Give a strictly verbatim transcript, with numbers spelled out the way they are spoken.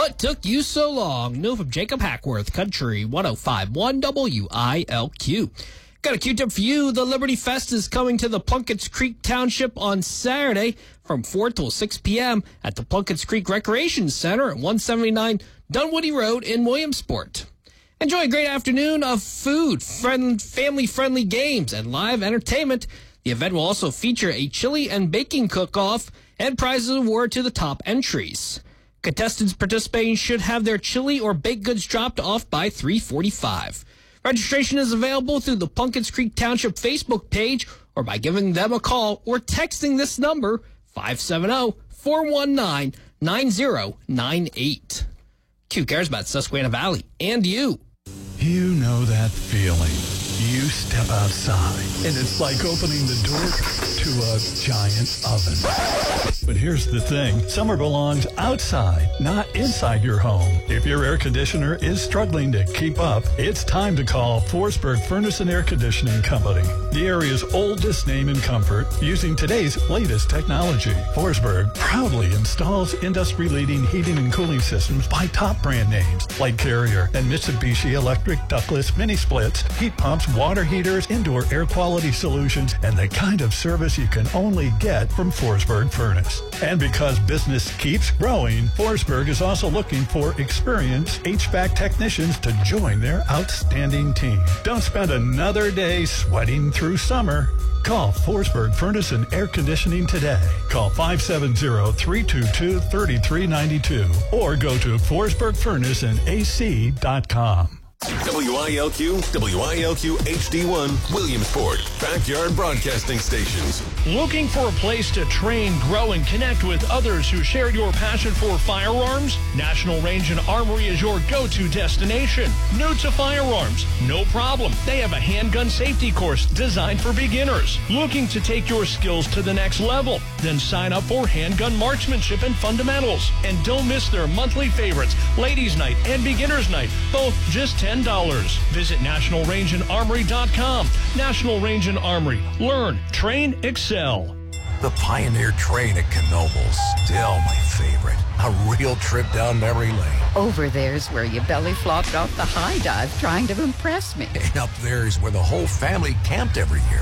What took you so long? New from Jacob Hackworth, Country one oh five point one W I L Q. Got a Q-tip for you. The Liberty Fest is coming to the Plunketts Creek Township on Saturday from four till six p.m. at the Plunketts Creek Recreation Center at one seventy-nine Dunwoody Road in Williamsport. Enjoy a great afternoon of food, friend, family-friendly games, and live entertainment. The event will also feature a chili and baking cook-off and prizes awarded to the top entries. Contestants participating should have their chili or baked goods dropped off by three forty-five. Registration is available through the Plunketts Creek Township Facebook page or by giving them a call or texting this number, five seven zero, four one nine, nine zero nine eight. Q cares about Susquehanna Valley and you. You know that feeling. You step outside, and it's like opening the door to a giant oven. But here's the thing. Summer belongs outside, not inside your home. If your air conditioner is struggling to keep up, it's time to call Forsberg Furnace and Air Conditioning Company, the area's oldest name in comfort, using today's latest technology. Forsberg proudly installs industry-leading heating and cooling systems by top brand names like Carrier and Mitsubishi Electric ductless mini splits, heat pumps, water heaters, indoor air quality solutions, and the kind of service you can only get from Forsberg Furnace. And because business keeps growing, Forsberg is also looking for experienced H V A C technicians to join their outstanding team. Don't spend another day sweating through summer. Call Forsberg Furnace and Air Conditioning today. Call five seven zero, three two two, three three nine two or go to forsberg furnace and A C dot com. W I L Q, W I L Q H D one, Williamsport, backyard broadcasting stations. Looking for a place to train, grow, and connect with others who share your passion for firearms? National Range and Armory is your go-to destination. New to firearms? No problem. They have a handgun safety course designed for beginners. Looking to take your skills to the next level? Then sign up for handgun marksmanship and fundamentals. And don't miss their monthly favorites, Ladies Night and Beginners Night, both just ten dollars. Visit national range and armory dot com. National Range and Armory. Learn, train, excel. The Pioneer train at Knoebels, still my favorite. A real trip down memory lane. Over there's where you belly flopped off the high dive trying to impress me. And up there is where the whole family camped every year.